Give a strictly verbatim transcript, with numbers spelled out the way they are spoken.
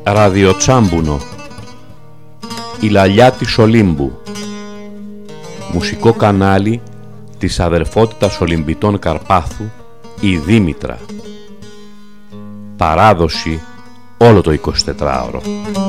Ραδιοτσάμπουνο. Η λαλιά της Ολύμπου. Μουσικό κανάλι της αδερφότητας Ολυμπητών Καρπάθου, η Δήμητρα. Παράδοση όλο το εικοσιτετράωρο.